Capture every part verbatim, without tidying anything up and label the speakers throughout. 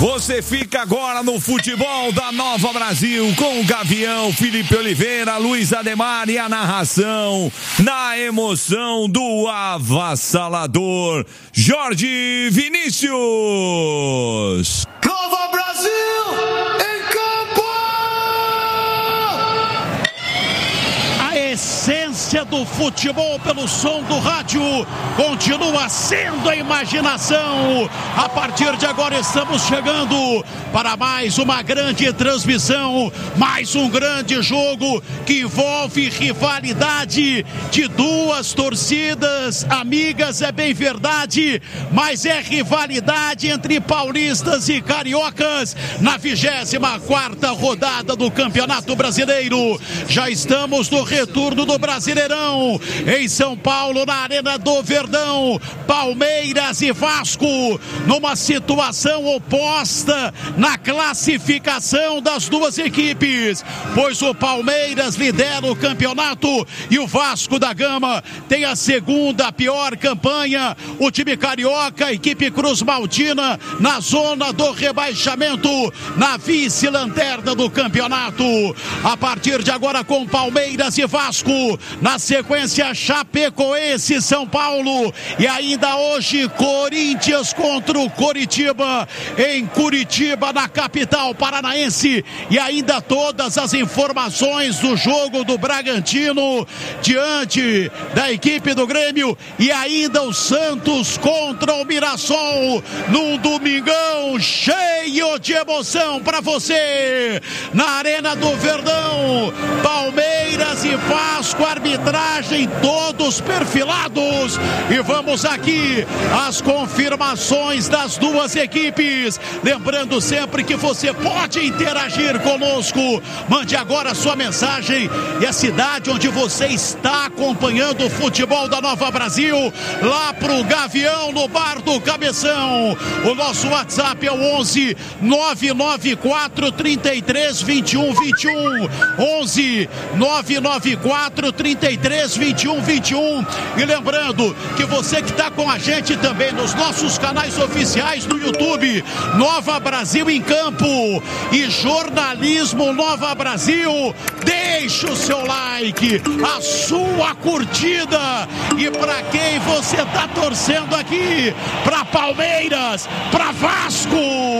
Speaker 1: Você fica agora no futebol da Nova Brasil com o Gavião, Felipe Oliveira, Luiz Ademar e a narração na emoção do avassalador Jorge Vinícius.
Speaker 2: Nova Brasil em campo!
Speaker 3: A essência do futebol pelo som do rádio continua sendo a imaginação. A partir de agora estamos chegando para mais uma grande transmissão, mais um grande jogo que envolve rivalidade de duas torcidas amigas, é bem verdade, mas é rivalidade entre paulistas e cariocas na vigésima quarta rodada do Campeonato Brasileiro. Já estamos no retorno do Brasileirão em São Paulo, na Arena do Verdão. Palmeiras e Vasco numa situação oposta na classificação das duas equipes, pois o Palmeiras lidera o campeonato e o Vasco da Gama tem a segunda pior campanha. O time carioca, a equipe Cruz Maltina, na zona do rebaixamento, na vice-lanterna do campeonato. A partir de agora com Palmeiras e Vasco, na sequência Chapecoense, São Paulo e ainda hoje Corinthians contra o Coritiba em Curitiba, na capital paranaense, e ainda todas as informações do jogo do Bragantino diante da equipe do Grêmio, e ainda o Santos contra o Mirassol num domingão cheio de emoção para você na Arena do Verdão. Palmeiras e Vasco, arbitragem todos perfilados, e vamos aqui as confirmações das duas equipes. Lembrando sempre que você pode interagir conosco. Mande agora a sua mensagem e a cidade onde você está acompanhando o futebol da Nova Brasil, lá pro Gavião, no Bar do Cabeção. O nosso WhatsApp é o onze nove nove quatro, trinta e três, vinte e um, vinte e um. onze nove nove quatro, trinta e três, vinte e um, vinte e um. E lembrando que você que está com a gente também nos nossos canais oficiais no YouTube, Nova Brasil em Campo e Jornalismo Nova Brasil, deixe o seu like, a sua curtida, e para quem você está torcendo aqui? Para Palmeiras, para Vasco.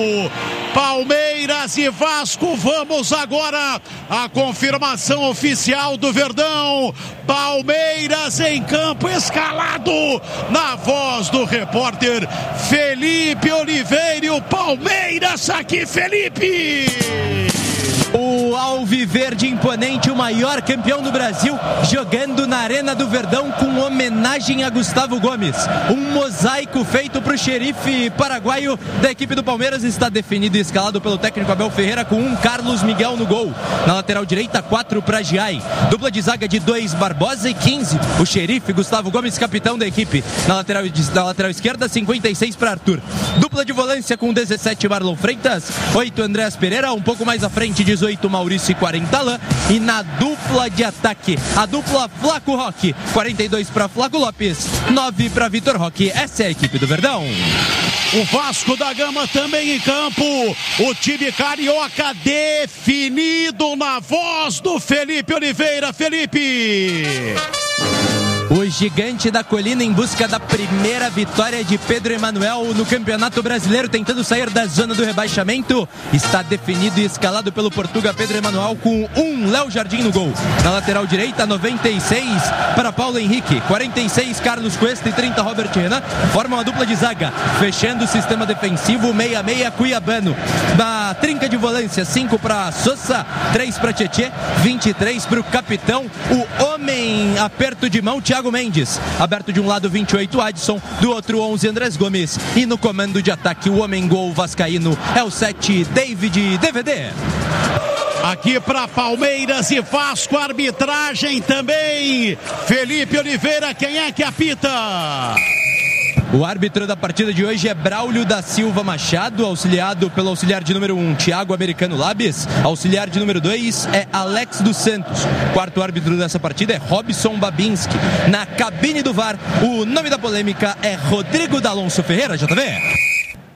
Speaker 3: Palmeiras e Vasco, vamos agora a confirmação oficial do Verdão. Palmeiras em campo, escalado na voz do repórter Felipe Oliveira. E o Palmeiras aqui, Felipe!
Speaker 4: O Alviverde imponente, o maior campeão do Brasil, jogando na Arena do Verdão com homenagem a Gustavo Gomes. Um mosaico feito para o xerife paraguaio da equipe do Palmeiras. Está definido e escalado pelo técnico Abel Ferreira, com um Carlos Miguel no gol. Na lateral direita, quatro para Giai. Dupla de zaga de dois, Barbosa, e quinze, o xerife Gustavo Gomes, capitão da equipe. Na lateral, na lateral esquerda, cinquenta e seis para Arthur. Dupla de volância com dezessete, Marlon Freitas, oito, Andrés Pereira, um pouco mais à frente, dezoito, Maurício, e quarenta, Alain. E na dupla de ataque, a dupla Flaco Roque, quarenta e dois para Flaco Lopes, nove para Vitor Roque. Essa é a equipe do Verdão.
Speaker 3: O Vasco da Gama também em campo. O time carioca definido na voz do Felipe Oliveira. Felipe!
Speaker 4: O gigante da colina em busca da primeira vitória de Pedro Emanuel no Campeonato Brasileiro, tentando sair da zona do rebaixamento. Está definido e escalado pelo Portuga Pedro Emanuel, com um Léo Jardim no gol. Na lateral direita, noventa e seis para Paulo Henrique, quarenta e seis Carlos Cuesta e trinta Robert Renan. Formam a dupla de zaga, fechando o sistema defensivo, meia a meia Cuiabano. Na trinca de volância, cinco para Sosa, três para Tietê, vinte e três para o capitão, o homem aperto de mão, Thiago Mendes. Aberto de um lado, vinte e oito, Adson, do outro, onze, Andrés Gomes. E no comando de ataque, o homem gol vascaíno é o sete, David D V D.
Speaker 3: Aqui para Palmeiras e Vasco, arbitragem também. Felipe Oliveira, quem é que apita?
Speaker 4: O árbitro da partida de hoje é Braulio da Silva Machado, auxiliado pelo auxiliar de número um, Thiago Americano Labes. Auxiliar de número dois é Alex dos Santos. Quarto árbitro dessa partida é Robson Babinski. Na cabine do V A R, o nome da polêmica é Rodrigo D'Alonso Ferreira, J V.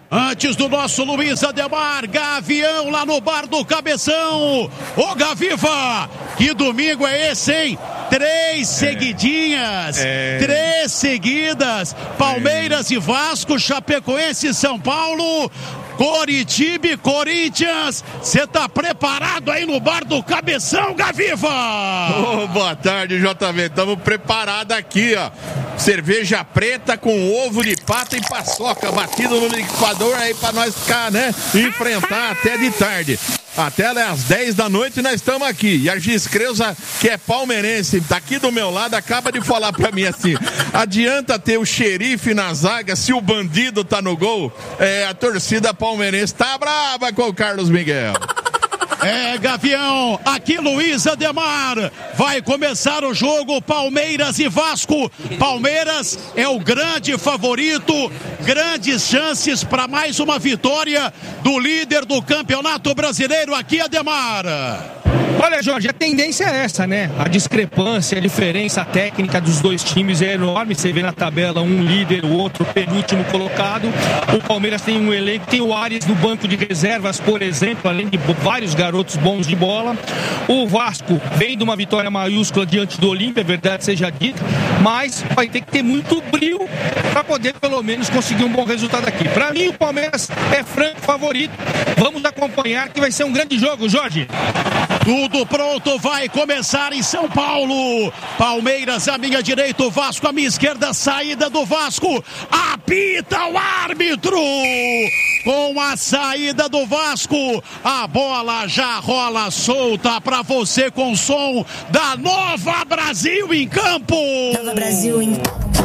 Speaker 3: Antes do nosso Luiz Ademar, Gavião lá no bar do Cabeção. Ô Gaviva, que domingo é esse, hein? Três seguidinhas, é. três seguidas. Palmeiras é. e Vasco, Chapecoense e São Paulo. Coritiba e Corinthians, você tá preparado aí no bar do Cabeção, Gaviva?
Speaker 5: Oh, boa tarde, J V, estamos preparados aqui, ó, cerveja preta com ovo de pata e paçoca batido no liquidificador aí pra nós ficar, né, enfrentar até de tarde. Até às dez da noite nós estamos aqui. E a Giz Creuza, que é palmeirense, tá aqui do meu lado, acaba de falar pra mim assim: adianta ter o xerife na zaga se o bandido tá no gol? É, a torcida palmeirense tá brava com o Carlos Miguel.
Speaker 3: É, Gavião, aqui Luiz Ademar, vai começar o jogo Palmeiras e Vasco. Palmeiras é o grande favorito, grandes chances para mais uma vitória do líder do Campeonato Brasileiro, aqui Ademar.
Speaker 6: Olha, Jorge, a tendência é essa, né? A discrepância, a diferença técnica dos dois times é enorme. Você vê na tabela um líder, o outro penúltimo colocado. O Palmeiras tem um elenco, tem o Ares no banco de reservas, por exemplo, além de vários garotos bons de bola. O Vasco vem de uma vitória maiúscula diante do Olímpia, é verdade seja dita, mas vai ter que ter muito brilho para poder pelo menos conseguir um bom resultado aqui. Para mim, o Palmeiras é franco favorito. Vamos acompanhar que vai ser um grande jogo, Jorge.
Speaker 3: Tudo pronto, vai começar em São Paulo. Palmeiras à minha direita, o Vasco à minha esquerda, saída do Vasco. Apita o árbitro. Com a saída do Vasco, a bola já rola solta para você com o som da Nova Brasil em campo.
Speaker 7: Nova Brasil em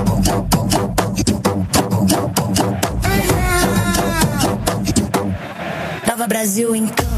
Speaker 7: Nova Brasil em campo.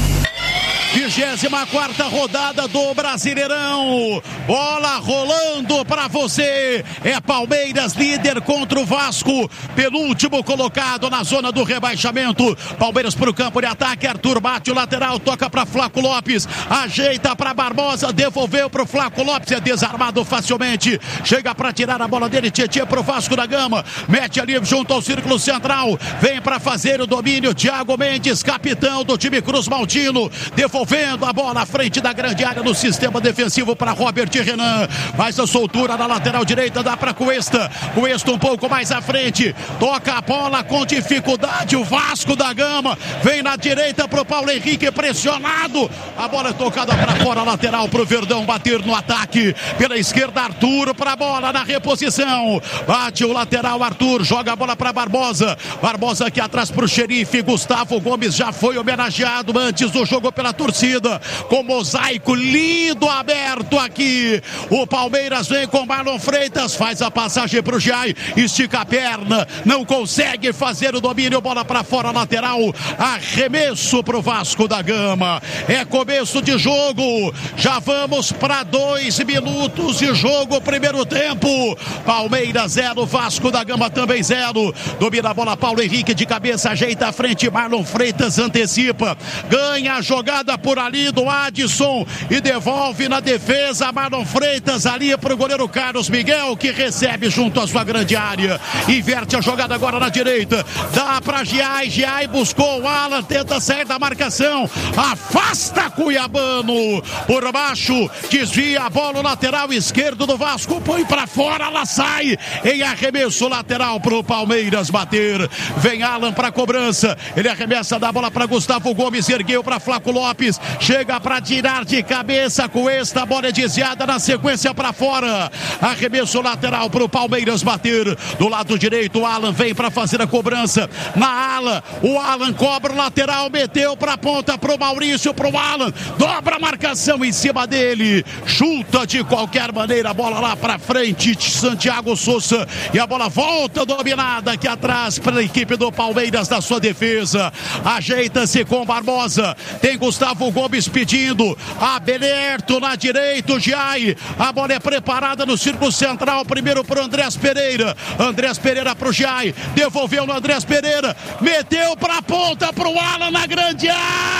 Speaker 3: vigésima quarta rodada do Brasileirão. Bola rolando para você. É Palmeiras líder contra o Vasco, penúltimo colocado na zona do rebaixamento. Palmeiras para o campo de ataque. Arthur bate o lateral, toca para Flaco Lopes, ajeita para Barbosa, devolveu para o Flaco Lopes, é desarmado facilmente. Chega para tirar a bola dele, Tietê para o Vasco da Gama, mete ali junto ao círculo central, vem para fazer o domínio. Thiago Mendes, capitão do time Cruz Maltino, devolvendo a bola à frente da grande área no sistema defensivo para Robert Renan. Faz a soltura na lateral direita, dá para Cuesta. Cuesta um pouco mais à frente, toca a bola com dificuldade. O Vasco da Gama vem na direita para o Paulo Henrique, pressionado. A bola é tocada para fora, lateral para o Verdão bater no ataque. Pela esquerda, Arthur para a bola na reposição. Bate o lateral, Arthur joga a bola para Barbosa. Barbosa aqui atrás para o xerife. Gustavo Gomes já foi homenageado antes do jogo pela torcida, com mosaico lindo aberto aqui. O Palmeiras vem com Marlon Freitas, faz a passagem para o Jai, estica a perna, não consegue fazer o domínio, bola para fora, lateral, arremesso para o Vasco da Gama. É começo de jogo, já vamos para dois minutos de jogo, primeiro tempo. Palmeiras zero, Vasco da Gama também zero. Domina a bola Paulo Henrique de cabeça, ajeita a frente, Marlon Freitas antecipa, ganha a jogada por ali do Adson e devolve na defesa. Marlon Freitas ali para o goleiro Carlos Miguel, que recebe junto à sua grande área, inverte a jogada agora na direita, dá para Giai. Giai buscou o Alan, tenta sair da marcação, afasta Cuiabano por baixo, desvia a bola, lateral esquerdo do Vasco, põe para fora, ela sai em arremesso lateral para o Palmeiras bater. Vem Alan para cobrança, ele arremessa da bola para Gustavo Gomes, ergueu para Flaco Lopes, chega para tirar de cabeça com esta bola é desviada na sequência para fora. Arremesso lateral para o Palmeiras bater. Do lado direito, o Alan vem para fazer a cobrança. Na ala, o Alan cobra o lateral, meteu para a ponta para o Maurício, para o Alan, dobra a marcação em cima dele, chuta de qualquer maneira a bola lá para frente, Santiago Souza, e a bola volta dominada aqui atrás para a equipe do Palmeiras da sua defesa. Ajeita-se com Barbosa, tem Gustavo Gomes pedindo, aberto na direita, o Giai, a bola é preparada no círculo central, primeiro para o Andrés Pereira, Andrés Pereira para o Giai, devolveu no Andrés Pereira, meteu para a ponta para o Alan na grande área.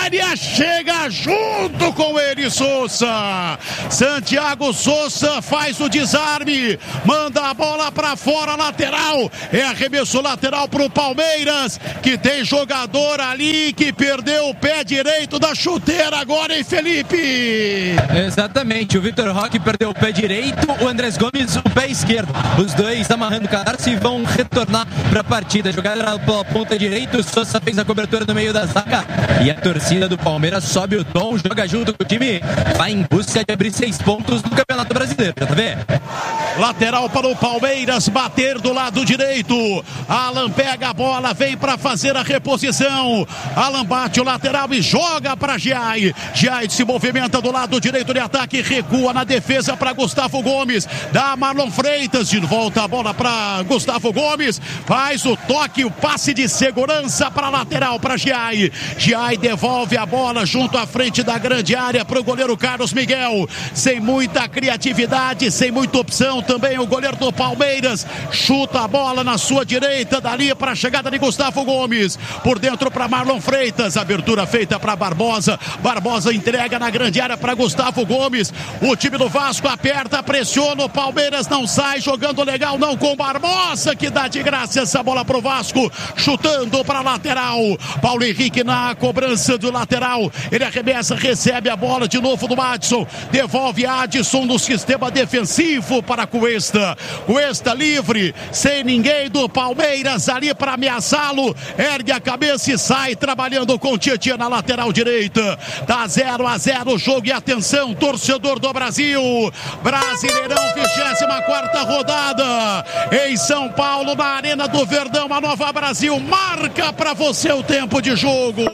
Speaker 3: área, chega junto com ele Souza. Santiago Souza faz o desarme, manda a bola pra fora, lateral. É arremesso lateral pro Palmeiras, que tem jogador ali que perdeu o pé direito da chuteira agora, hein, Felipe?
Speaker 4: Exatamente, o Vitor Roque perdeu o pé direito, o Andrés Gomes o pé esquerdo. Os dois amarrando o cadarço e vão retornar para a partida. Jogada pela ponta direita, o Souza fez a cobertura no meio da zaga e a torcida do Palmeiras sobe o tom, joga junto com o time, vai em busca de abrir seis pontos no Campeonato Brasileiro, tá vendo?
Speaker 3: Lateral para o Palmeiras, bater do lado direito. Alan pega a bola, vem para fazer a reposição. Alan bate o lateral e joga para Giai. Giai se movimenta do lado direito de ataque, recua na defesa para Gustavo Gomes. Dá Marlon Freitas, de volta a bola para Gustavo Gomes. Faz o toque, o passe de segurança para lateral para Giai. Giai devolve a bola junto à frente da grande área para o goleiro Carlos Miguel. Sem muita criatividade, sem muita opção. Também o goleiro do Palmeiras chuta a bola na sua direita, dali para a chegada de Gustavo Gomes, por dentro para Marlon Freitas, abertura feita para Barbosa, Barbosa entrega na grande área para Gustavo Gomes. O time do Vasco aperta, pressiona, o Palmeiras não sai jogando legal não com Barbosa, que dá de graça essa bola pro Vasco, chutando para lateral. Paulo Henrique na cobrança do lateral, ele arremessa, recebe a bola de novo do Adson, devolve Adson no sistema defensivo para Cuesta. Cuesta livre, sem ninguém do Palmeiras ali para ameaçá-lo. Ergue a cabeça e sai trabalhando com o Tietchan na lateral direita. Tá zero a zero o jogo e atenção, torcedor do Brasil. Brasileirão, vigésima quarta rodada. Em São Paulo, na Arena do Verdão, a Nova Brasil marca para você o tempo de jogo.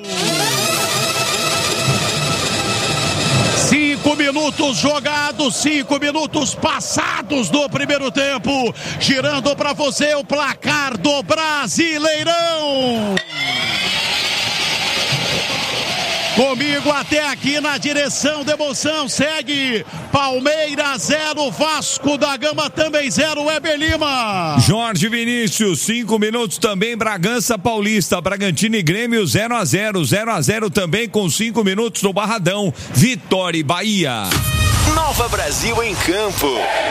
Speaker 3: Cinco minutos jogados, cinco minutos passados do primeiro tempo. Girando para você o placar do Brasileirão. Comigo até aqui na direção da emoção, segue Palmeiras zero, Vasco da Gama também zero, Weber Lima.
Speaker 1: Jorge Vinícius, cinco minutos também, Bragança Paulista, Bragantino e Grêmio zero a zero, zero a zero também com cinco minutos no Barradão, Vitória e Bahia.
Speaker 8: Nova Brasil em campo.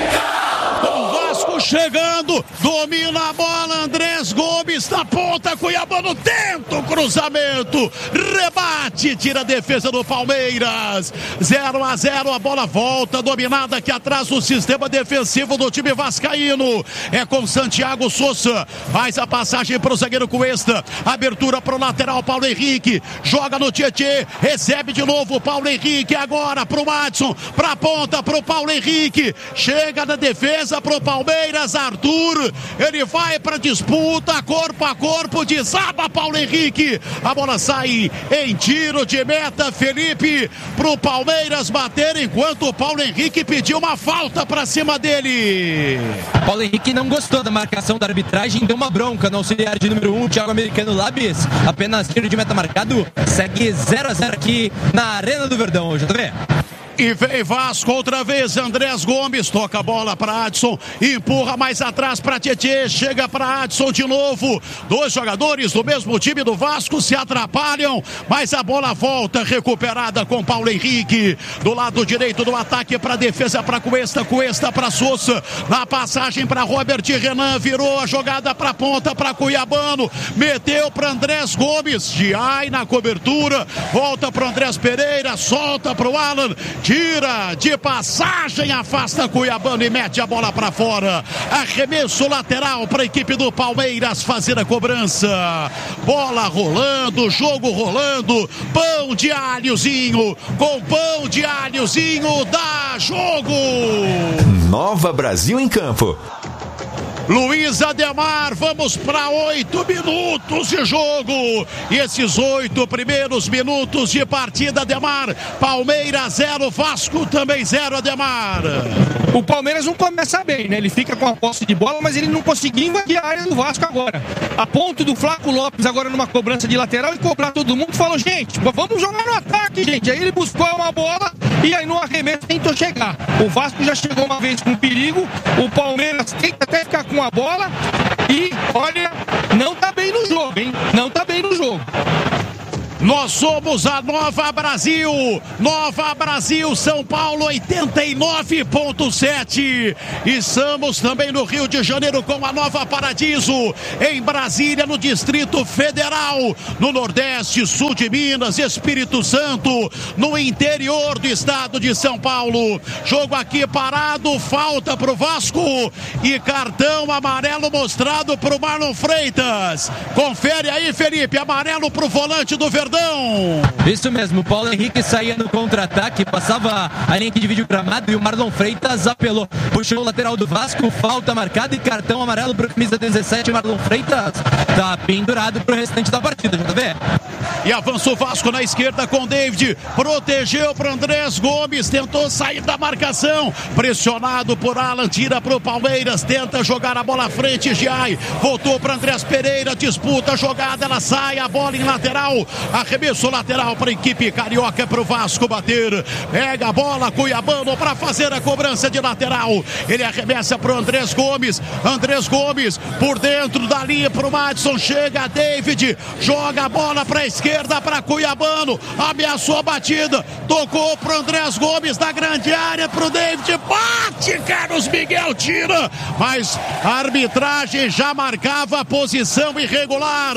Speaker 3: O Vasco chegando, domina a bola, Andrés Gomes na ponta, Cuiabano tenta o cruzamento, rebate, tira a defesa do Palmeiras, zero a zero, a bola volta, dominada aqui atrás do sistema defensivo do time vascaíno, é com Santiago Souza, faz a passagem para o zagueiro Cuesta, abertura para o lateral Paulo Henrique, joga no Tietchan, recebe de novo o Paulo Henrique, agora para o Madison, para a ponta, para o Paulo Henrique, chega na defesa pro Palmeiras, Arthur, ele vai pra disputa, corpo a corpo, desaba Paulo Henrique, a bola sai em tiro de meta, Felipe, pro Palmeiras bater, enquanto o Paulo Henrique pediu uma falta pra cima dele.
Speaker 4: Paulo Henrique não gostou da marcação da arbitragem, deu uma bronca no auxiliar de número um, o Thiago Americano Labis, apenas tiro de meta marcado, segue zero a zero aqui na Arena do Verdão, J V.
Speaker 3: E vem Vasco outra vez, Andrés Gomes toca a bola para Adson, empurra mais atrás para Tietchan, chega para Adson de novo, dois jogadores do mesmo time do Vasco se atrapalham, mas a bola volta recuperada com Paulo Henrique, do lado direito do ataque para defesa para Cuesta, Cuesta para Souza, na passagem para Robert Renan, virou a jogada para ponta para Cuiabano, meteu para Andrés Gomes, Giai na cobertura, volta para Andrés Pereira, solta para o Alan, tira de passagem, afasta Cuiabano e mete a bola para fora. Arremesso lateral para a equipe do Palmeiras fazer a cobrança. Bola rolando, jogo rolando. Pão de alhozinho, com pão de alhozinho dá jogo.
Speaker 8: Nova Brasil em campo.
Speaker 3: Luiz Ademar, vamos para oito minutos de jogo. E esses oito primeiros minutos de partida, Ademar. Palmeiras zero, Vasco também zero, Ademar.
Speaker 6: O Palmeiras não começa bem, né? Ele fica com a posse de bola, mas ele não conseguiu invadir a área do Vasco agora. A ponto do Flaco Lopes agora numa cobrança de lateral e cobrar todo mundo, falou, gente, vamos jogar no ataque, gente. Aí ele buscou uma bola e aí no arremesso tentou chegar. O Vasco já chegou uma vez com perigo, o Palmeiras tenta até ficar com a bola e, olha, não tá bem no jogo, hein? Não tá bem no jogo.
Speaker 3: Nós somos a Nova Brasil. Nova Brasil, São Paulo, oitenta e nove ponto sete. E estamos também no Rio de Janeiro com a Nova Paradiso. Em Brasília, no Distrito Federal. No Nordeste, Sul de Minas, Espírito Santo. No interior do estado de São Paulo. Jogo aqui parado, falta pro Vasco. E cartão amarelo mostrado pro Marlon Freitas. Confere aí, Felipe. Amarelo pro volante do Verdão.
Speaker 4: Isso mesmo, o Paulo Henrique saía no contra-ataque, passava a linha que divide o gramado e o Marlon Freitas apelou, puxou o lateral do Vasco, falta marcada e cartão amarelo para o camisa dezessete, Marlon Freitas tá pendurado pro restante da partida, já tá vendo?
Speaker 3: E avança o Vasco na esquerda com o David, protegeu para Andrés Gomes, tentou sair da marcação, pressionado por Alan, tira pro Palmeiras, tenta jogar a bola à frente, Giai, voltou para Andrés Pereira, disputa a jogada, ela sai, a bola em lateral, arremesso lateral para a equipe carioca, para o Vasco bater, pega a bola, Cuiabano para fazer a cobrança de lateral, ele arremessa para o Andrés Gomes, Andrés Gomes por dentro da linha para o Madison, chega David, joga a bola para a esquerda para Cuiabano, ameaçou a batida, tocou para o Andrés Gomes na grande área, para o David, bate, Carlos Miguel tira, mas a arbitragem já marcava a posição irregular,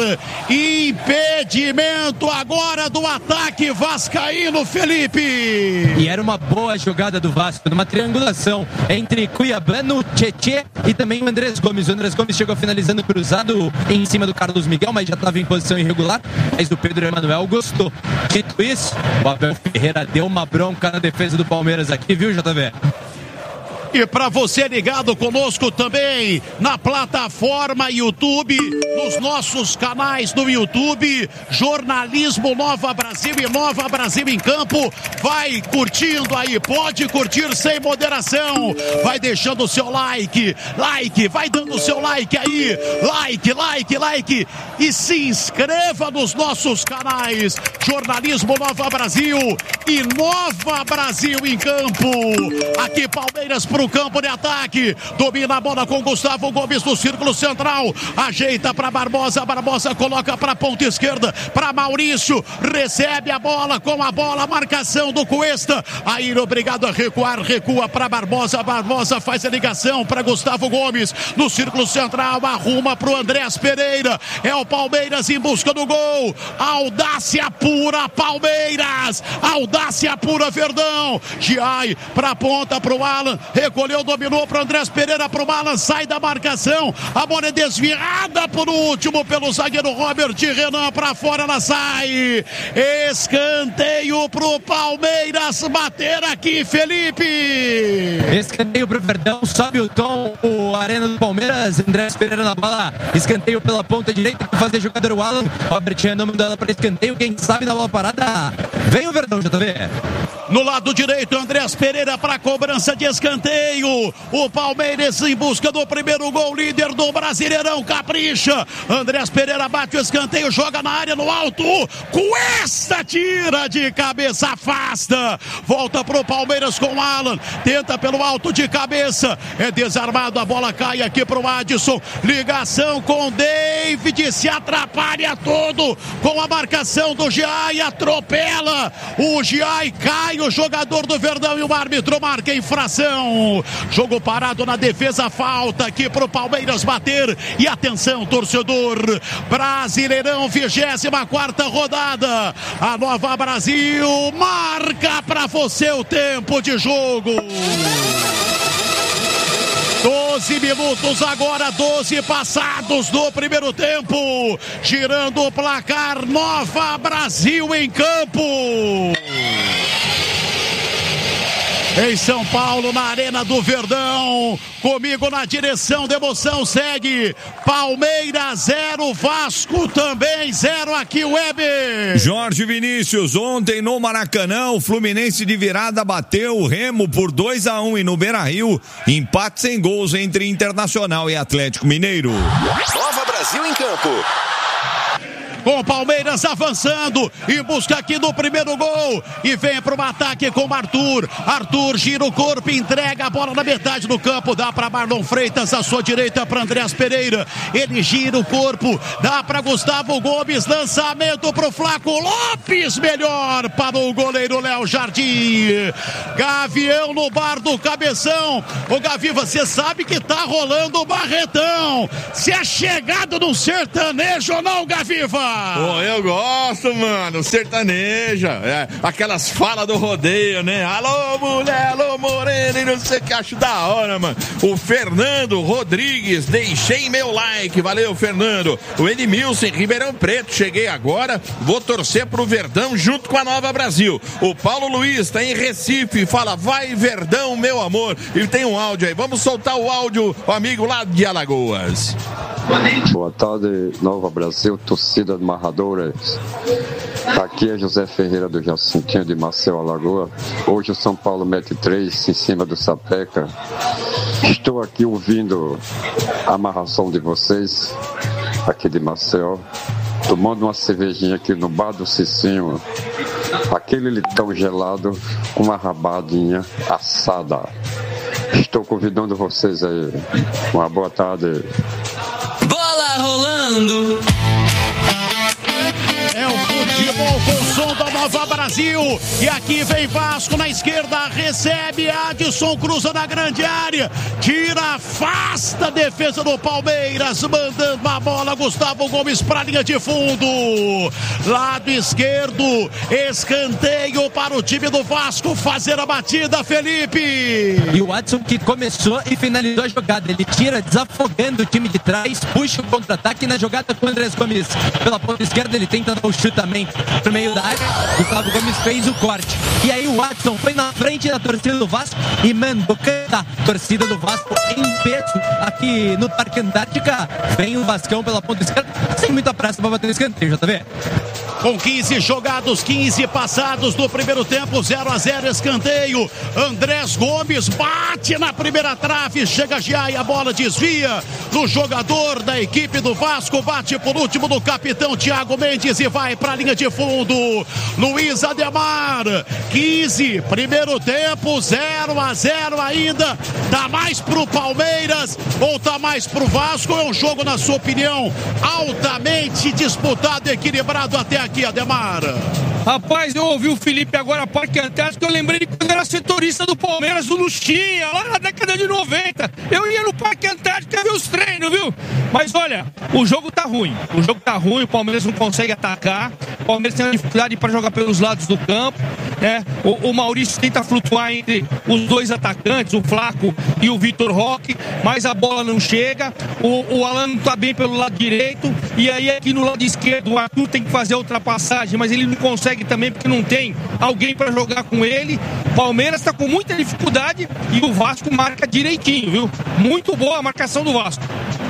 Speaker 3: impedimento agora do ataque vascaíno, Felipe.
Speaker 4: E era uma boa jogada do Vasco, numa triangulação entre Cuiabano, Tietê e também o Andrés Gomes. O Andrés Gomes chegou finalizando cruzado em cima do Carlos Miguel, mas já estava em posição irregular, mas o Pedro Emanuel gostou. Dito isso, o Abel Ferreira deu uma bronca na defesa do Palmeiras aqui, viu, J V?
Speaker 3: E para você ligado conosco também na plataforma YouTube, nos nossos canais no YouTube, Jornalismo Nova Brasil e Nova Brasil em Campo, vai curtindo aí, pode curtir sem moderação, vai deixando o seu like, like, vai dando o seu like aí, like, like, like, e se inscreva nos nossos canais, Jornalismo Nova Brasil e Nova Brasil em Campo. Aqui Palmeiras pro campo de ataque, domina a bola com Gustavo Gomes no círculo central, ajeita para Barbosa, Barbosa coloca para ponta esquerda, para Maurício, recebe a bola, com a bola, marcação do Cuesta, aí obrigado a recuar, recua para Barbosa, Barbosa faz a ligação para Gustavo Gomes, no círculo central, arruma para o Andrés Pereira, é o Palmeiras em busca do gol, audácia pura Palmeiras, audácia pura Verdão, Giai para ponta para o Alan, recolheu, dominou para Andrés Pereira, para o Alan, sai da marcação, a bola é desviada por último pelo zagueiro Robert Renan, para fora ela sai, escanteio pro Palmeiras bater aqui, Felipe.
Speaker 4: Escanteio pro Verdão, sobe o tom, o Arena do Palmeiras, Andrés Pereira na bola, escanteio pela ponta direita, para fazer jogador o Alan, Robert Renan mandou ela para escanteio, quem sabe na bola parada, vem o Verdão, já tá vendo?
Speaker 3: No lado direito, Andrés Pereira para cobrança de escanteio. O Palmeiras em busca do primeiro gol, líder do Brasileirão, capricha. Andrés Pereira bate o escanteio, joga na área no alto. Cuesta, tira de cabeça, afasta. Volta pro Palmeiras com Alan. Tenta pelo alto de cabeça. É desarmado, a bola cai aqui pro Adson. Ligação com David, se atrapalha todo com a marcação do Giai, atropela. O Giai cai, o jogador do Verdão, e o árbitro marca infração. Jogo parado na defesa, falta aqui pro Palmeiras bater. E atenção, torcedor, Brasileirão, vigésima quarta rodada. A Nova Brasil marca pra você o tempo de jogo. doze minutos agora, doze passados do primeiro tempo. Girando o placar, Nova Brasil em campo. Em São Paulo, na Arena do Verdão, comigo na direção da emoção, segue Palmeiras zero, Vasco também zero aqui, Weber.
Speaker 1: Jorge Vinícius, ontem no Maracanã, o Fluminense de virada bateu o Remo por dois a um e no Beira-Rio, empate sem gols entre Internacional e Atlético Mineiro.
Speaker 8: Nova Brasil em campo.
Speaker 3: com o Palmeiras avançando em busca aqui do primeiro gol e vem para o ataque com o Arthur. Arthur gira o corpo, entrega a bola na metade do campo, dá para Marlon Freitas, à sua direita para Andreas Pereira, ele gira o corpo, dá para Gustavo Gomes, lançamento para o Flaco Lopes, melhor para o goleiro Léo Jardim. Gavião no bar do Cabeção. Ô Gavi, você sabe que tá rolando o Barretão. Se é chegado no sertanejo ou não, Gaviva?
Speaker 5: Pô, eu gosto, mano, sertaneja, é, aquelas falas do rodeio, né? Alô, mulher, alô, morena, e não sei o que, acho da hora, mano. O Fernando Rodrigues, deixei meu like, valeu, Fernando. O Edmilson, Ribeirão Preto, cheguei agora, vou torcer pro Verdão junto com a Nova Brasil. O Paulo Luiz tá em Recife, fala, vai Verdão, meu amor. E tem um áudio aí, vamos soltar o áudio, o amigo lá de Alagoas.
Speaker 9: Boa tarde, Nova Brasil, torcida de Marradores. Aqui é José Ferreira do Jacintinho de Maceió, Alagoas. Hoje o São Paulo mete três em cima do Sapeca. Estou aqui ouvindo a amarração de vocês, aqui de Maceió, tomando uma cervejinha aqui no bar do Cicinho. Aquele litão gelado com uma rabadinha assada. Estou convidando vocês aí. Uma boa tarde.
Speaker 10: Bola rolando.
Speaker 3: É o futebol com o som da Nova Brasil. E aqui vem Vasco na esquerda, recebe Adson, cruza na grande área, tira, afasta a defesa do Palmeiras, mandando a bola, Gustavo Gomes para a linha de fundo. Lado esquerdo, escanteio para o time do Vasco fazer a batida, Felipe.
Speaker 4: E o Adson que começou e finalizou a jogada. Ele tira, desafogando o time de trás, puxa o contra-ataque na jogada com o Andrés Gomes. Pela ponta esquerda ele tenta dar o chutamento pro meio da área. Gustavo Gomes fez o corte. E aí o Adson foi na frente da torcida do Vasco e mandou cantar. Torcida do Vasco em peso aqui no Parque Antártica. Vem o Vascão pela ponta esquerda, sem muita pressa para bater o escanteio, J V.
Speaker 3: Com quinze jogados, quinze passados do primeiro tempo, zero a zero, escanteio. Andrés Gomes bate na primeira trave, chega já e a bola desvia do jogador da equipe do Vasco, bate por último do capitão Thiago Mendes e vai para a linha de fundo. Luiz Ademar, quinze, primeiro tempo, zero a zero ainda. Tá mais pro Palmeiras ou tá mais pro Vasco? É um jogo, na sua opinião, altamente disputado, equilibrado até aqui. Aqui, Ademar.
Speaker 6: Rapaz, eu ouvi o Felipe agora, Parque Antártico, eu lembrei de quando era setorista do Palmeiras, do Luxinha, lá na década de noventa. Eu ia no Parque Antártico ver os treinos, viu? Mas olha, o jogo tá ruim. O jogo tá ruim, o Palmeiras não consegue atacar. O Palmeiras tem uma dificuldade para jogar pelos lados do campo, né? O, o Maurício tenta flutuar entre os dois atacantes, o Flaco e o Vitor Roque, mas a bola não chega. O, o Alan não tá bem pelo lado direito. E aí aqui no lado esquerdo, o Arthur tem que fazer a ultrapassagem, mas ele não consegue também porque não tem alguém para jogar com ele. Palmeiras está com muita dificuldade e o Vasco marca direitinho, viu? Muito boa a marcação do Vasco.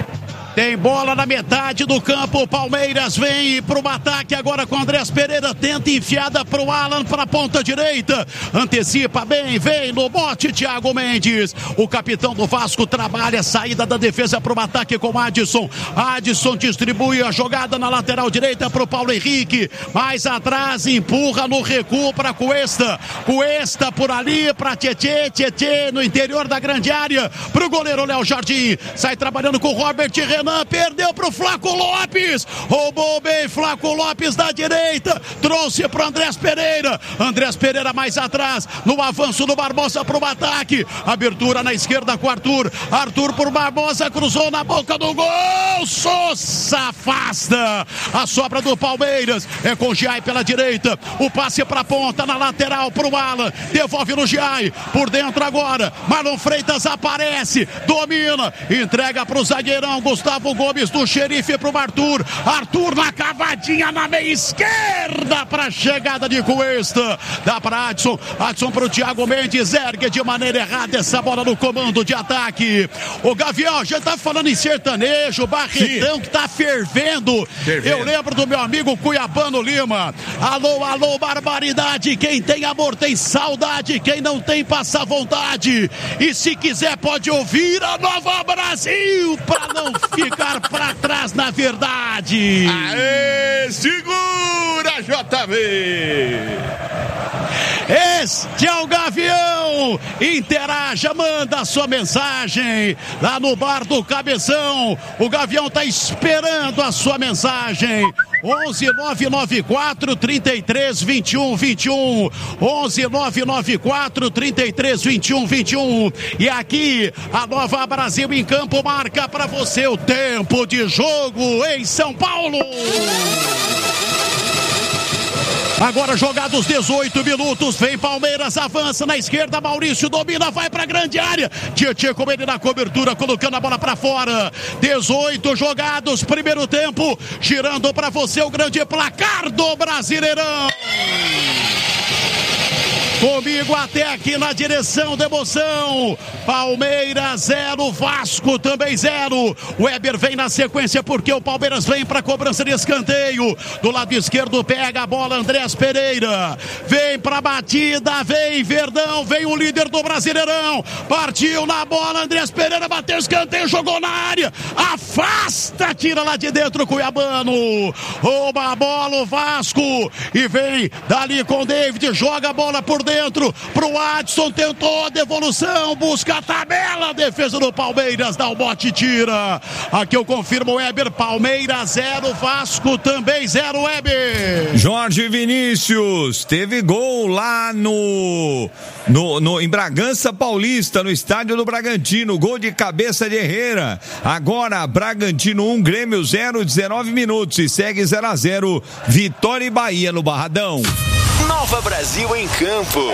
Speaker 3: Tem bola na metade do campo, Palmeiras vem para o ataque agora com Andrés Pereira, tenta enfiada para o Alan, para a ponta direita, antecipa bem, vem no bote Thiago Mendes, o capitão do Vasco trabalha a saída da defesa para o ataque com Adson, Adson distribui a jogada na lateral direita para o Paulo Henrique, mais atrás empurra no recuo para Cuesta, Cuesta por ali para Tietê, Tietê no interior da grande área, para o goleiro Léo Jardim, sai trabalhando com o Robert Renan, perdeu para o Flaco Lopes, roubou bem Flaco Lopes da direita, trouxe para Andrés Pereira, Andrés Pereira mais atrás, no avanço do Barbosa para o ataque, abertura na esquerda com Arthur, Arthur por Barbosa, cruzou na boca do gol, Sousa afasta, a sobra do Palmeiras, é com o Giai pela direita, o passe para a ponta, na lateral para o Alan, devolve no Giai, por dentro agora, Marlon Freitas aparece, domina, entrega para o zagueirão, Gustavo Gustavo Gomes do Xerife pro Arthur, Arthur na cavadinha na meia esquerda para a chegada de Cuesta, dá para Adson, Adson pro Thiago Mendes, ergue de maneira errada essa bola no comando de ataque. O Gavião, já tá falando em sertanejo, Barretão, sim, que tá fervendo. fervendo. Eu lembro do meu amigo Cuiabano Lima. Alô, alô, barbaridade. Quem tem amor tem saudade, quem não tem passa vontade. E se quiser pode ouvir a Nova Brasil para não ficar ficar pra trás na verdade.
Speaker 5: Aê, segura, J V!
Speaker 3: Este é o Gavião. Interaja, manda a sua mensagem lá no bar do Cabeção. O Gavião tá esperando a sua mensagem. onze nove nove quatro, trinta e três, vinte e um, vinte e um. onze nove nove quatro, trinta e três, vinte e um, vinte e um. E aqui a Nova Brasil em Campo marca para você o tempo de jogo em São Paulo. Agora jogados dezoito minutos, vem Palmeiras, avança na esquerda, Maurício domina, vai pra grande área, Tietê com ele na cobertura, colocando a bola pra fora. Dezoito jogados, primeiro tempo, girando pra você o grande placar do Brasileirão. Comigo até aqui na direção da emoção. Palmeiras zero, Vasco também zero. O Weber vem na sequência porque o Palmeiras vem para cobrança de escanteio. Do lado esquerdo pega a bola Andrés Pereira. Vem para batida, vem Verdão, vem o líder do Brasileirão. Partiu na bola, Andrés Pereira bateu escanteio, jogou na área. Afasta, tira lá de dentro o Cuiabano. Rouba a bola o Vasco e vem dali com o David, joga a bola por dentro. Dentro pro Adson, tentou a devolução, busca a tabela, a defesa do Palmeiras, dá o bote e tira. Aqui eu confirmo o Weber, Palmeiras zero, Vasco também zero, Weber.
Speaker 1: Jorge Vinícius teve gol lá no, no, no em Bragança Paulista, no estádio do Bragantino, gol de cabeça de Herrera. Agora Bragantino um, Grêmio zero, dezenove minutos e segue zero a zero, Vitória e Bahia no Barradão.
Speaker 8: Nova Brasil em Campo.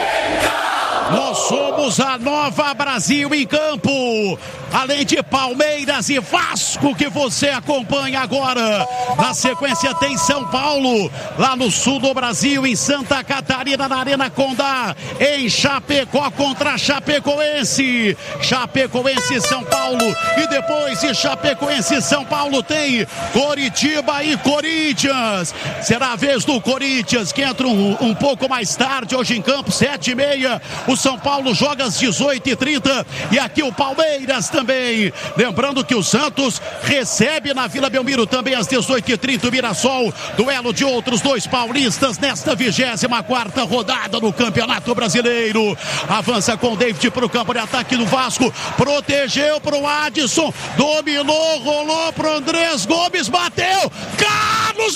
Speaker 3: Nós somos a Nova Brasil em Campo. Além de Palmeiras e Vasco que você acompanha agora. Na sequência tem São Paulo, lá no sul do Brasil, em Santa Catarina, na Arena Condá, em Chapecó contra Chapecoense. Chapecoense e São Paulo. E depois de Chapecoense e São Paulo tem Coritiba e Corinthians. Será a vez do Corinthians, que entra um, um pouco mais tarde hoje em campo, sete e meia. O São Paulo joga às dezoito e trinta e aqui o Palmeiras também. Lembrando que o Santos recebe na Vila Belmiro também às dezoito e trinta o Mirassol. Duelo de outros dois paulistas nesta vigésima quarta rodada no Campeonato Brasileiro. Avança com o David para o campo de ataque do Vasco. Protegeu para o Adson. Dominou, rolou para o Andrés Gomes. Bateu. Carlos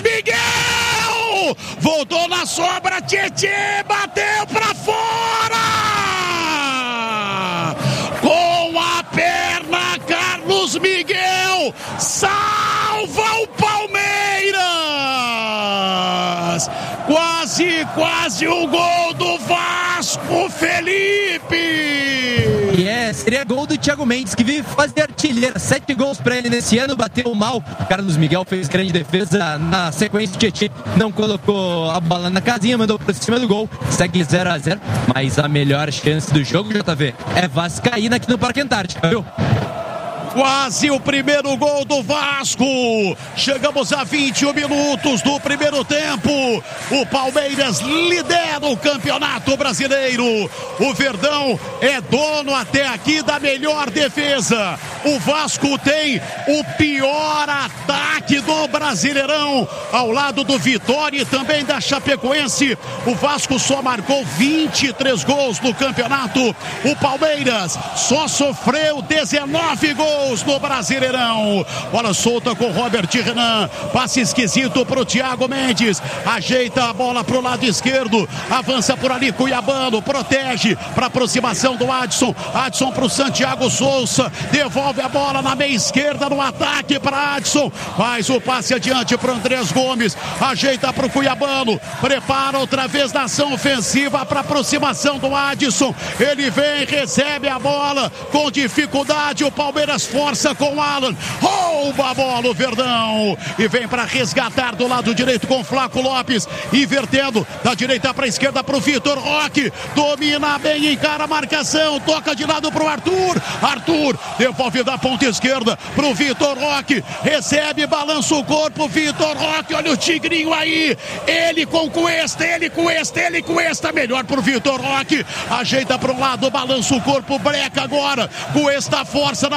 Speaker 3: Miguel! Voltou na sobra. Tietê bateu para fora! Com a perna, Carlos Miguel salva o Palmeiras. Quase, quase o gol do Vasco, Felipe.
Speaker 4: E é, seria gol do Thiago Mendes, que vive fazer artilheira. Sete gols pra ele nesse ano, bateu mal. Carlos Miguel fez grande defesa na sequência. O Tietê não colocou a bola na casinha, mandou por cima do gol. Segue zero a zero, mas a melhor chance do jogo, J V, é Vascaína aqui no Parque Antártica, viu?
Speaker 3: Quase o primeiro gol do Vasco. Chegamos a vinte e um minutos do primeiro tempo. O Palmeiras lidera o Campeonato Brasileiro. O Verdão é dono até aqui da melhor defesa. O Vasco tem o pior ataque do Brasileirão, ao lado do Vitória e também da Chapecoense. O Vasco só marcou vinte e três gols no campeonato. O Palmeiras só sofreu dezenove gols no Brasileirão. Bola solta com Robert Renan. Passe esquisito pro Thiago Mendes. Ajeita a bola pro lado esquerdo. Avança por ali Cuiabano. Protege para aproximação do Adson. Adson pro Santiago Souza. Devolve a bola na meia esquerda no ataque para Adson. Faz o passe adiante pro Andrés Gomes. Ajeita pro Cuiabano. Prepara outra vez na ação ofensiva para aproximação do Adson. Ele vem, recebe a bola com dificuldade. O Palmeiras força com o Alan, rouba a bola o Verdão e vem para resgatar do lado direito com Flaco Lopes, invertendo da direita para a esquerda para o Vitor Roque, domina bem, encara a marcação, toca de lado para o Arthur, Arthur devolve da ponta esquerda para o Vitor Roque, recebe, balança o corpo, Vitor Roque, olha o Tigrinho aí, ele com Cuesta, ele Cuesta, ele Cuesta, melhor para o Vitor Roque, ajeita para um lado, balança o corpo, breca agora, Cuesta força na marcação,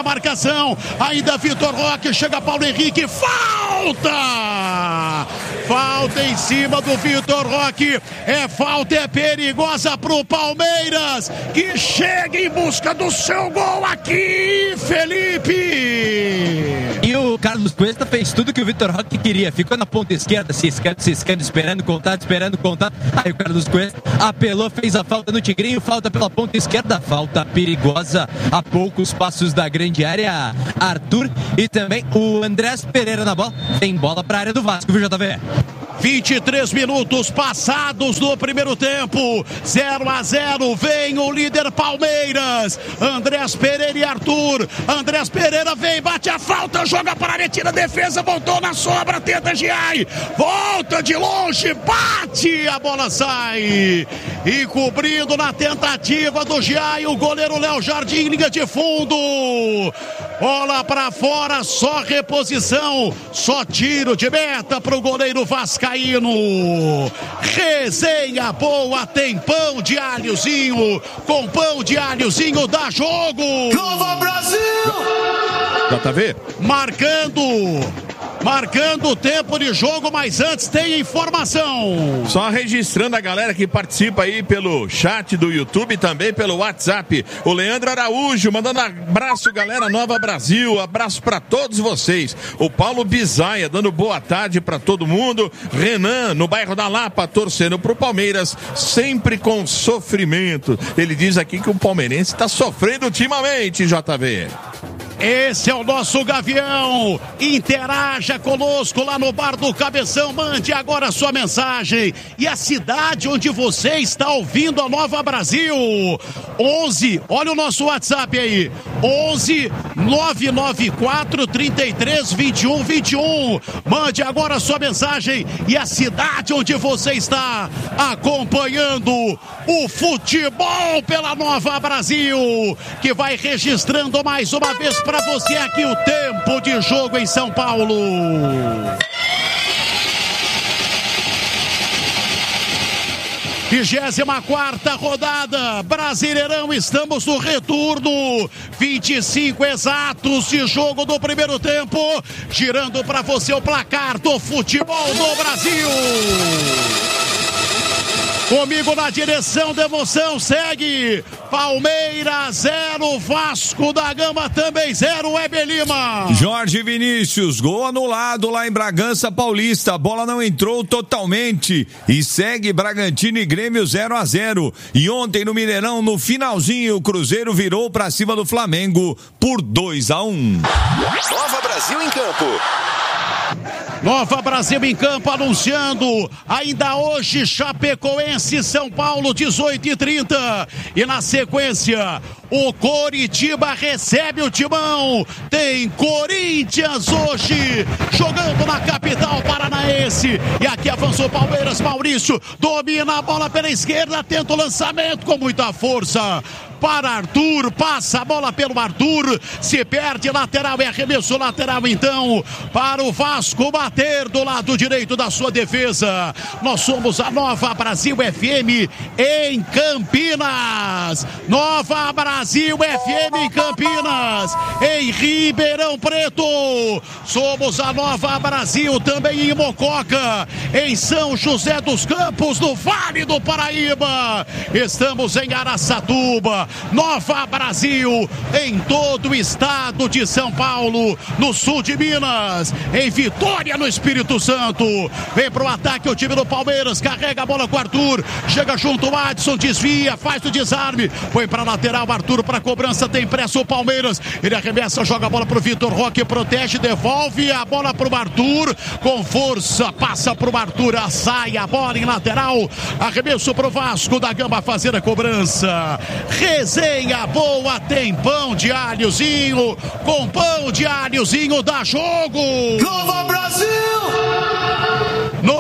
Speaker 3: marcação, ainda Vitor Roque, chega Paulo Henrique, falta! Falta em cima do Vitor Roque, é falta, é perigosa pro Palmeiras, que chega em busca do seu gol aqui, Felipe!
Speaker 4: E o Carlos Cuesta fez tudo que o Vitor Roque queria, ficou na ponta esquerda, se escando, se escando, esperando contato, esperando contato, aí o Carlos Cuesta apelou, fez a falta no Tigrinho, falta pela ponta esquerda, falta perigosa a poucos passos da grande área, Arthur e também o Andrés Pereira na bola, tem bola pra área do Vasco, viu, J V?
Speaker 3: vinte e três minutos passados do primeiro tempo, zero a zero, vem o líder Palmeiras, Andrés Pereira e Arthur, Andrés Pereira vem, bate a falta, joga para a área, tira a defesa, voltou na sobra, tenta Giai, volta de longe, bate, a bola sai, e cobrindo na tentativa do Giai, o goleiro Léo Jardim, linha de fundo, bola para fora, só reposição, só tiro de meta para o goleiro Vascaíno. Resenha boa, tem pão de alhozinho, com pão de alhozinho dá jogo.
Speaker 2: Nova Brasil!
Speaker 5: J V.
Speaker 3: Marcando, marcando o tempo de jogo, mas antes tem informação.
Speaker 5: Só registrando a galera que participa aí pelo chat do YouTube e também pelo WhatsApp. O Leandro Araújo mandando abraço, galera, Nova Brasil, abraço pra todos vocês. O Paulo Bizaia dando boa tarde pra todo mundo. Renan, no bairro da Lapa, torcendo pro Palmeiras, sempre com sofrimento. Ele diz aqui que o palmeirense tá sofrendo ultimamente, J V.
Speaker 3: Esse é o nosso Gavião, interaja conosco lá no Bar do Cabeção, mande agora a sua mensagem e a cidade onde você está ouvindo a Nova Brasil, onze, olha o nosso WhatsApp aí, onze nove nove quatro, trinta e três, vinte e um, vinte e um, mande agora a sua mensagem e a cidade onde você está acompanhando o futebol pela Nova Brasil, que vai registrando mais uma vez para você aqui o tempo de jogo em São Paulo. vigésima quarta rodada, Brasileirão, estamos no retorno, vinte e cinco exatos de jogo do primeiro tempo, girando para você o placar do futebol do Brasil. Comigo na direção da emoção, segue Palmeiras zero, Vasco da Gama também zero, Weber Lima.
Speaker 1: Jorge Vinícius, gol anulado lá em Bragança Paulista, a bola não entrou totalmente e segue Bragantino e Grêmio zero a zero. E ontem no Mineirão, no finalzinho, o Cruzeiro virou pra cima do Flamengo por dois a um.
Speaker 8: Nova Brasil em campo.
Speaker 3: Nova Brasil em campo, anunciando ainda hoje Chapecoense, São Paulo, dezoito e trinta. E na sequência, o Coritiba recebe o Timão. Tem Corinthians hoje, jogando na capital paranaense. E aqui avançou Palmeiras, Maurício domina a bola pela esquerda, tenta o lançamento com muita força para Arthur, passa a bola pelo Arthur, se perde lateral, é arremesso lateral então para o Vasco bater do lado direito da sua defesa. Nós somos a Nova Brasil F M em Campinas, Nova Brasil F M em Campinas, em Ribeirão Preto, somos a Nova Brasil também em Mococa, em São José dos Campos, no Vale do Paraíba, estamos em Araçatuba, Nova Brasil em todo o estado de São Paulo, no sul de Minas, em Vitória no Espírito Santo. Vem pro ataque o time do Palmeiras, carrega a bola com o Arthur, chega junto o Adson, desvia, faz o desarme, põe pra lateral, Arthur pra cobrança, tem pressa o Palmeiras, ele arremessa, joga a bola pro Vitor Roque, protege, devolve a bola pro Arthur, com força, passa pro Arthur, sai a bola em lateral, arremesso pro Vasco da Gama fazer a cobrança. Resenha boa, tem pão de alhozinho, com pão de alhozinho dá jogo.
Speaker 2: Nova Brasil!
Speaker 3: No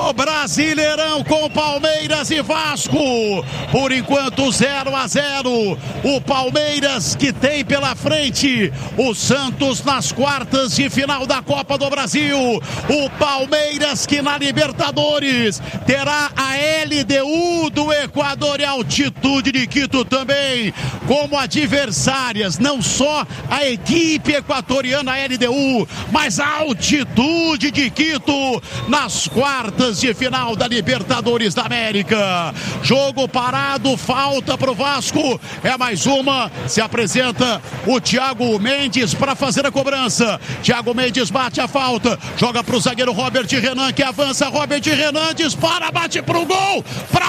Speaker 3: no Brasileirão com Palmeiras e Vasco. Por enquanto zero a zero. O Palmeiras que tem pela frente o Santos nas quartas de final da Copa do Brasil. O Palmeiras que na Libertadores terá a L D U do Equador e a Altitude de Quito também como adversárias. Não só a equipe equatoriana, a L D U, mas a Altitude de Quito nas quartas de final da Libertadores da América. Jogo parado, falta pro Vasco. É mais uma. Se apresenta o Thiago Mendes para fazer a cobrança. Thiago Mendes bate a falta. Joga pro zagueiro Robert Renan, que avança. Robert Renan dispara, bate pro gol. Pra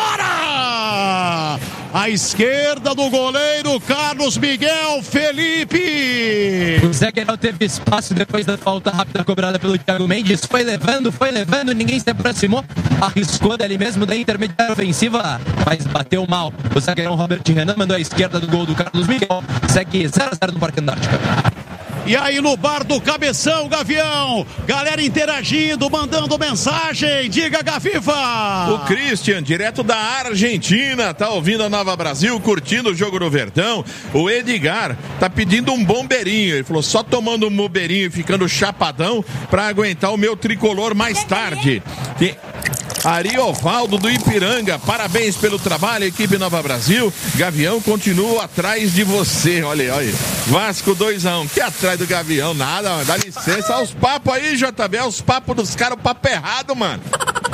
Speaker 3: fora! À esquerda do goleiro Carlos Miguel Felipe.
Speaker 4: O Zé Guerreiro teve espaço depois da falta rápida cobrada pelo Thiago Mendes. Foi levando, foi levando, ninguém se aproximou. Arriscou dali mesmo da intermediária ofensiva, mas bateu mal. O zagueirão Robert Renan mandou à esquerda do gol do Carlos Miguel. Segue zero a zero no Parque Antártica.
Speaker 3: E aí no bar do Cabeção, Gavião, galera interagindo, mandando mensagem, diga Gaviva.
Speaker 5: O Christian, direto da Argentina, tá ouvindo a Nova Brasil, curtindo o jogo do Verdão. O Edgar tá pedindo um bombeirinho, ele falou só tomando um bombeirinho e ficando chapadão pra aguentar o meu tricolor mais tarde. Tem... Ariovaldo do Ipiranga, parabéns pelo trabalho, equipe Nova Brasil. Gavião continua atrás de você. Olha, olha. Vasco dois a um. Que atrás do Gavião? Nada, mano. Dá licença. Olha os papos aí, J B. Olha os papos dos caras, o papo errado, mano.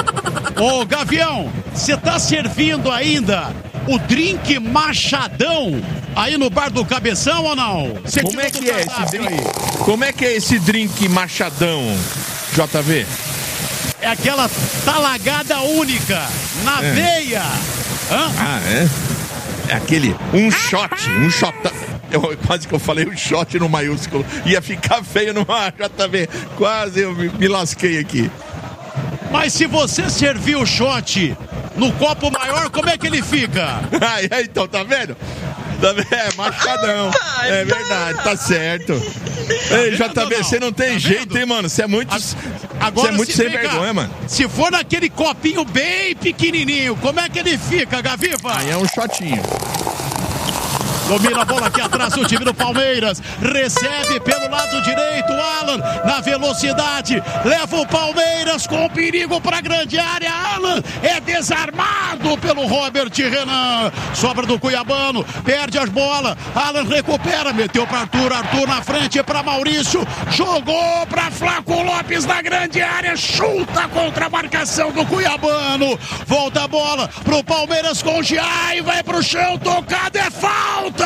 Speaker 3: Ô, Gavião, você tá servindo ainda o drink Machadão aí no bar do Cabeção ou não? Cê
Speaker 5: Como é que é esse drink? Aí? Como é que é esse drink Machadão, J V?
Speaker 3: É aquela talagada única na é. veia. Hã?
Speaker 5: Ah, é? É aquele, um shot, um shot. Eu, quase que eu falei um shot no maiúsculo. Ia ficar feio no J V. Quase eu me, me lasquei aqui.
Speaker 3: Mas se você servir o shot no copo maior, como é que ele fica?
Speaker 5: Ah, então, tá vendo? É, Machadão. É verdade, tá certo. Ei, J B, você não tem jeito, hein, mano? Você é muito. Você é muito sem vergonha, mano.
Speaker 3: Se for naquele copinho bem pequenininho, como é que ele fica, Gaviva?
Speaker 5: Aí é um shotinho.
Speaker 3: Domina a bola aqui atrás o time do Palmeiras. Recebe pelo lado direito o Alan na velocidade. Leva o Palmeiras com perigo para a grande área. Alan é desarmado pelo Robert Renan. Sobra do Cuiabano. Perde as bolas. Alan recupera. Meteu para Arthur. Arthur na frente para Maurício. Jogou para Flaco Lopes na grande área. Chuta contra a marcação do Cuiabano. Volta a bola pro Palmeiras com o Giai. Vai pro chão. Tocado. É falta.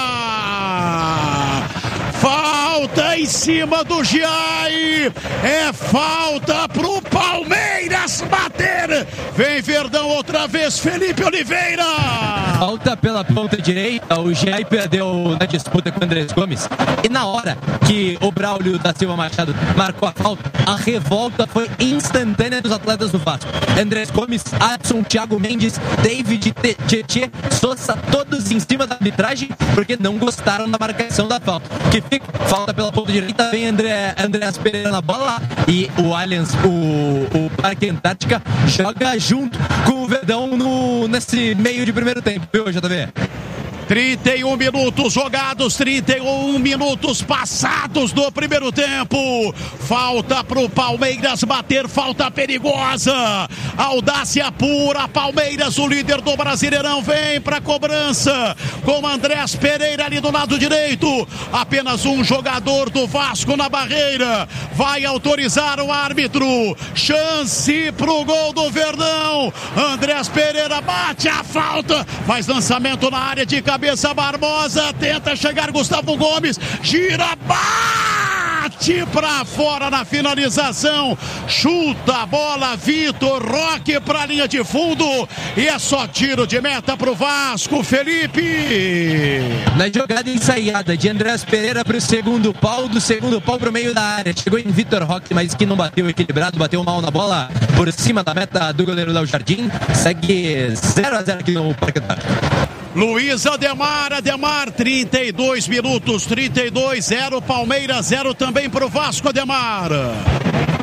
Speaker 3: Falta em cima do Giai. É falta pro Palmeiras bater. Vem Verdão outra vez, Felipe Oliveira.
Speaker 4: Falta pela ponta direita. O Giai perdeu na disputa com o Andrés Gomes. E na hora que o Braulio da Silva Machado marcou a falta, a revolta foi instantânea dos atletas do Vasco. Andrés Gomes, Adson, Thiago Mendes, David, Tietê, Sousa, todos em cima da arbitragem porque não gostaram da marcação da falta. Que fica falta pela ponta direita, vem André, Andreas Pereira na bola e o Allianz, o, o Parque Antártica joga junto com o Verdão no, nesse meio de primeiro tempo, viu, J V?
Speaker 3: trinta e um minutos jogados, trinta e um minutos passados do primeiro tempo. Falta pro Palmeiras bater, falta perigosa. Audácia pura, Palmeiras, o líder do Brasileirão, vem pra cobrança com Andrés Pereira ali do lado direito. Apenas um jogador do Vasco na barreira. Vai autorizar o árbitro. Chance pro gol do Verdão. Andrés Pereira bate a falta, faz lançamento na área de cabeça. Cabeça Barbosa, tenta chegar Gustavo Gomes, gira, bate pra fora na finalização, chuta a bola Vitor Roque pra linha de fundo e é só tiro de meta pro Vasco, Felipe.
Speaker 4: Na jogada ensaiada de Andrés Pereira pro segundo pau, do segundo pau pro meio da área, chegou em Vitor Roque, mas que não bateu equilibrado, bateu mal na bola por cima da meta do goleiro Léo Jardim. Segue zero a zero aqui no Parque Antártico.
Speaker 3: Luiz Ademar, Ademar, trinta e dois minutos, trinta e dois, zero Palmeiras, zero também pro Vasco, Ademar.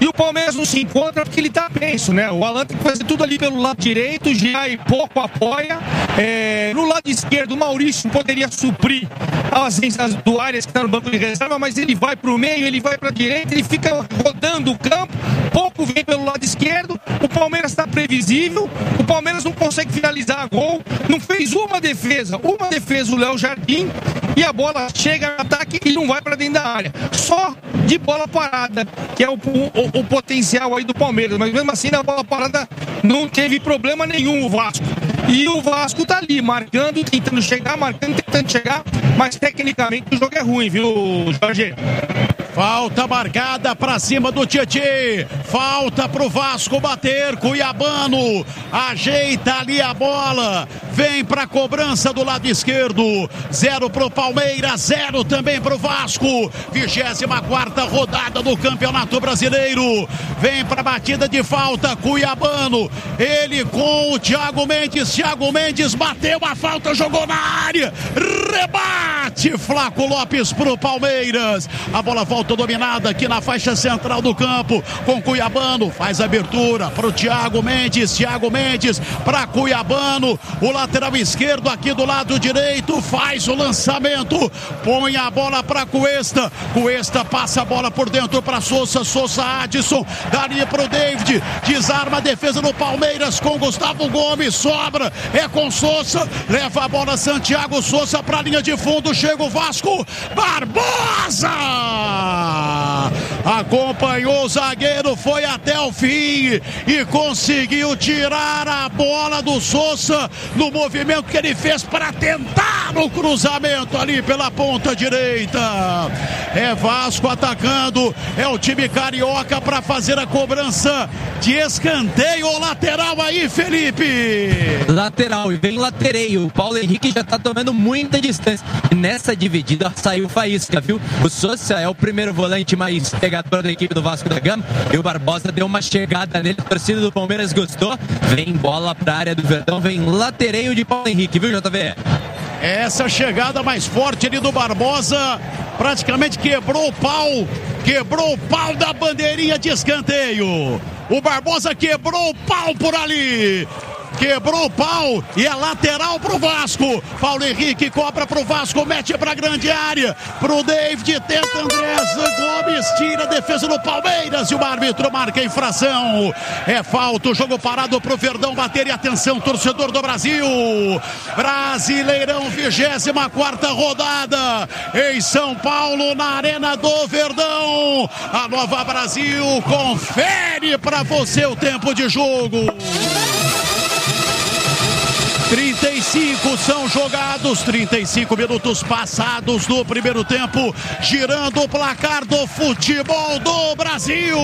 Speaker 6: E o Palmeiras não se encontra porque ele tá penso, né? O Alan tem que fazer tudo ali pelo lado direito, girar e pouco apoia. É, no lado esquerdo, o Maurício poderia suprir as ausências do Arias que está no banco de reserva, mas ele vai pro meio, ele vai pra direita, ele fica rodando o campo, pouco vem pelo lado esquerdo. O Palmeiras está previsível, o Palmeiras não consegue finalizar a gol, não fez uma defesa, uma defesa o Léo Jardim, e a bola chega no ataque e não vai para dentro da área. Só de bola parada, que é o, o, o potencial aí do Palmeiras, mas mesmo assim na bola parada não teve problema nenhum o Vasco. E o Vasco tá ali, marcando, tentando chegar, marcando, tentando chegar, mas tecnicamente o jogo é ruim, viu, Jorge?
Speaker 3: Falta marcada pra cima do Tietê. Falta pro Vasco bater. Cuiabano ajeita ali a bola. Vem pra cobrança do lado esquerdo. Zero pro Palmeiras, zero também pro Vasco. vigésima quarta rodada do Campeonato Brasileiro. Vem pra batida de falta. Cuiabano. Ele com o Thiago Mendes. Thiago Mendes bateu a falta, jogou na área. Rebate. Flaco Lopes pro Palmeiras. A bola volta dominada aqui na faixa central do campo com Cuiabano, faz abertura para o Thiago Mendes, Thiago Mendes para Cuiabano, o lateral esquerdo aqui do lado direito faz o lançamento, põe a bola para Cuesta, Cuesta passa a bola por dentro para Sousa, Sousa Adson, dali para o David, desarma a defesa do Palmeiras com Gustavo Gomes, sobra, é com Sousa, leva a bola Santiago Sousa para a linha de fundo, chega o Vasco, Barbosa! Acompanhou o zagueiro, foi até o fim e conseguiu tirar a bola do Sousa no movimento que ele fez para tentar o cruzamento ali pela ponta direita. É Vasco atacando, é o time carioca para fazer a cobrança de escanteio lateral aí, Felipe.
Speaker 4: Lateral, e vem latereio. O Paulo Henrique já tá tomando muita distância. E nessa dividida saiu faísca, viu? O Sousa é o primeiro volante mais pegador da equipe do Vasco da Gama. E o Barbosa deu uma chegada nele. A torcida do Palmeiras gostou. Vem bola pra área do Verdão. Vem latereio de Paulo Henrique, viu, J V?
Speaker 3: Essa chegada mais forte ali do Barbosa praticamente quebrou o pau. Quebrou o pau da bandeirinha de escanteio. O Barbosa quebrou o pau por ali. Quebrou o pau e é lateral pro Vasco. Paulo Henrique cobra pro Vasco, mete pra grande área. Pro David, tenta Andrés Gomes, tira a defesa do Palmeiras e o árbitro marca a infração. É falta, o jogo parado pro Verdão bater e atenção, torcedor do Brasil. Brasileirão, vigésima quarta rodada em São Paulo, na Arena do Verdão. A Nova Brasil confere pra você o tempo de jogo. trinta e cinco são jogados, trinta e cinco minutos passados do primeiro tempo, girando o placar do futebol do Brasil.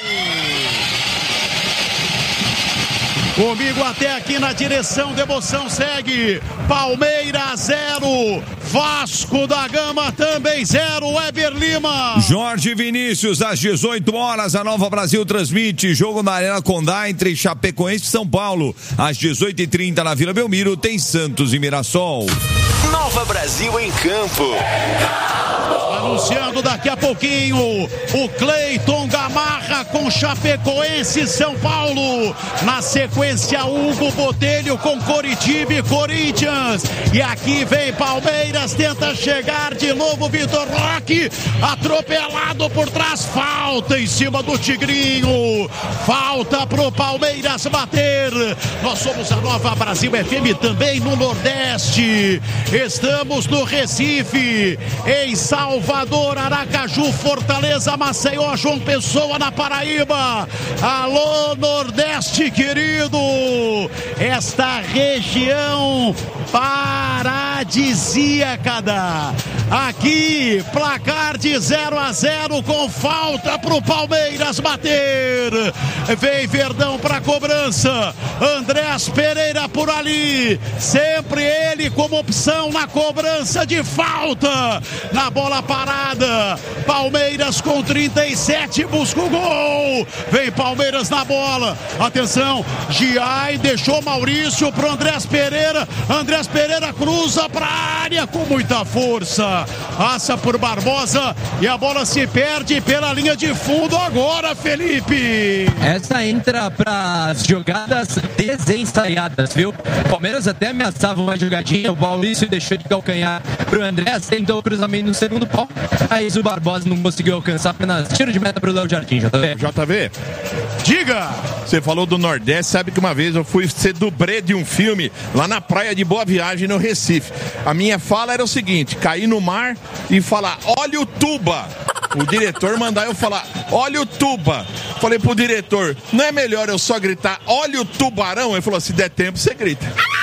Speaker 3: Comigo até aqui na direção de emoção segue Palmeiras zero, Vasco da Gama também zero, Weber Lima.
Speaker 1: Jorge Vinícius, às dezoito horas, a Nova Brasil transmite jogo na Arena Condá entre Chapecoense e São Paulo. Às dezoito e trinta na Vila Belmiro tem Santos e Mirassol.
Speaker 8: Nova Brasil em campo.
Speaker 3: Anunciando daqui a pouquinho o Cleiton Gamarra com Chapecoense e São Paulo. Na sequência, Hugo Botelho com Coritiba e Corinthians. E aqui vem Palmeiras, tenta chegar de novo Vitor Roque, atropelado por trás, falta em cima do Tigrinho. Falta pro Palmeiras bater. Nós somos a Nova Brasil F M também no Nordeste. Estamos no Recife, em Salvador, Aracaju, Fortaleza, Maceió, João Pessoa, na Paraíba. Alô, Nordeste querido, esta região paradisíaca. Aqui, placar de zero a zero com falta pro Palmeiras bater. Vem Verdão pra cobrança. Andrés Pereira por ali, sempre ele como opção na cobrança de falta. Na bola parada, Palmeiras com trinta e sete busca o gol. Vem Palmeiras na bola, atenção, Giai deixou Maurício pro Andrés Pereira. Andrés Pereira cruza pra área com muita força. Barbosa. Passa por Barbosa e a bola se perde pela linha de fundo agora, Felipe.
Speaker 4: Essa entra para as jogadas desensaiadas, viu? O Palmeiras até ameaçava uma jogadinha, o Maurício deixou de calcanhar pro André, tentou o cruzamento no segundo pau, mas o Barbosa não conseguiu alcançar, apenas tiro de meta pro Léo Jardim, J V.
Speaker 5: J V,
Speaker 3: diga!
Speaker 5: Você falou do Nordeste, sabe que uma vez eu fui ser dublê de um filme lá na praia de Boa Viagem, no Recife. A minha fala era o seguinte, cair no mar e falar, olha o tuba. O diretor mandar eu falar, olha o tuba. Falei pro diretor, não é melhor eu só gritar, olha o tubarão? Ele falou, se der tempo, você grita.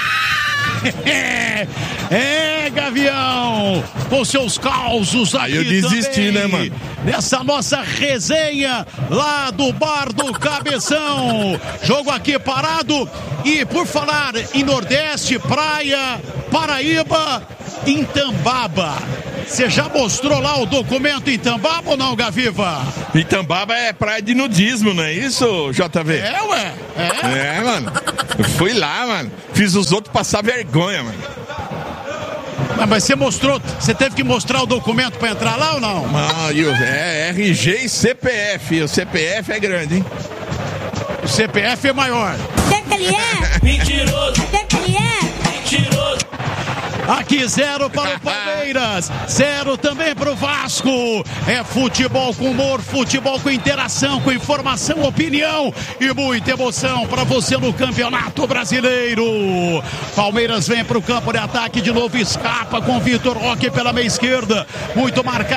Speaker 3: É, é, Gavião, com seus causos aqui.
Speaker 5: Aí eu desisti,
Speaker 3: também,
Speaker 5: né, mano?
Speaker 3: Nessa nossa resenha lá do Bar do Cabeção. Jogo aqui parado. E por falar em Nordeste, praia, Paraíba, Itambaba. Você já mostrou lá o documento Itambaba ou não, Gaviva?
Speaker 5: Itambaba é praia de nudismo, não é isso, J V?
Speaker 3: É, ué.
Speaker 5: É, é mano. Eu fui lá, mano. Fiz os outros passar vergonha, mano.
Speaker 3: Mas, mas você mostrou, você teve que mostrar o documento pra entrar lá ou não?
Speaker 5: Ah, e o, é R G e C P F. O C P F é grande, hein?
Speaker 3: O C P F é maior.
Speaker 2: Até que ele é?
Speaker 10: Mentiroso.
Speaker 2: Até que ele é?
Speaker 10: Mentiroso.
Speaker 3: Aqui zero para o Palmeiras, zero também para o Vasco. É futebol com humor, futebol com interação, com informação, opinião e muita emoção para você no Campeonato Brasileiro. Palmeiras vem para o campo de ataque de novo, escapa com Vitor Roque pela meia esquerda, muito marcado.